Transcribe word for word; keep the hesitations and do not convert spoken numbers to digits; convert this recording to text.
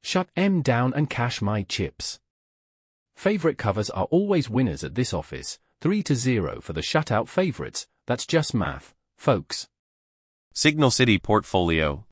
Shut M down and cash my chips. Favorite covers are always winners at this office, three to zero for the shutout favorites, that's just math, folks. Signal City Portfolio.